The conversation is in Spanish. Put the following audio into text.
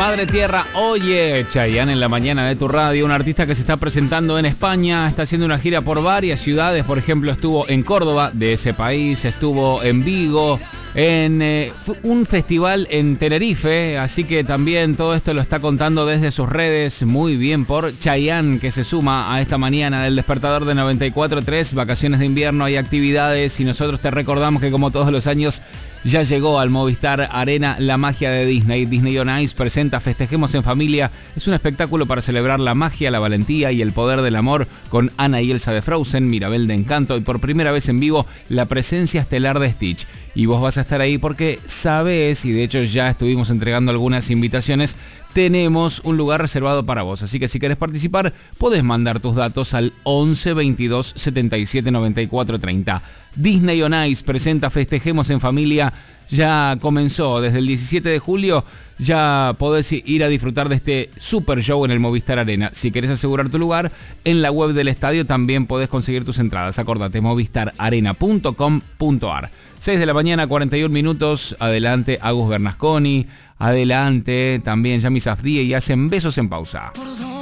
Madre Tierra, oye, Chayanne en la mañana de tu radio, un artista que se está presentando en España, está haciendo una gira por varias ciudades, por ejemplo estuvo en Córdoba, de ese país, estuvo en Vigo, en un festival en Tenerife, así que también todo esto lo está contando desde sus redes, muy bien por Chayanne, que se suma a esta mañana del despertador de 94.3, vacaciones de invierno, hay actividades y nosotros te recordamos que como todos los años ya llegó al Movistar Arena la magia de Disney. Disney on Ice presenta Festejemos en Familia. Es un espectáculo para celebrar la magia, la valentía y el poder del amor con Anna y Elsa de Frozen, Mirabel de Encanto y por primera vez en vivo la presencia estelar de Stitch. Y vos vas a estar ahí porque sabés, y de hecho ya estuvimos entregando algunas invitaciones, tenemos un lugar reservado para vos. Así que si querés participar, podés mandar tus datos al 11 22 77 94 30. Disney on Ice presenta Festejemos en Familia. Ya comenzó desde el 17 de julio. Ya podés ir a disfrutar de este super show en el Movistar Arena. Si querés asegurar tu lugar, en la web del estadio también podés conseguir tus entradas. Acordate, movistararena.com.ar. 6 de la mañana, 41 minutos. Adelante, Agus Bernasconi. Adelante, también Yami Safdie y hacen Besos en Pausa.